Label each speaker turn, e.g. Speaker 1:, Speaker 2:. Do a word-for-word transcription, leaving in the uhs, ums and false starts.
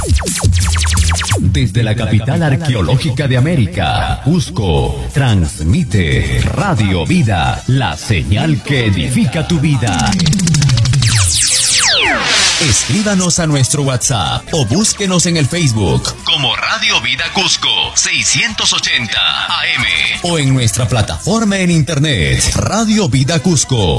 Speaker 1: Desde la capital arqueológica de América, Cusco, transmite Radio Vida, la señal que edifica tu vida. Escríbanos a nuestro WhatsApp o búsquenos en el Facebook como Radio Vida Cusco seiscientos ochenta A M o en nuestra plataforma en internet Radio Vida Cusco.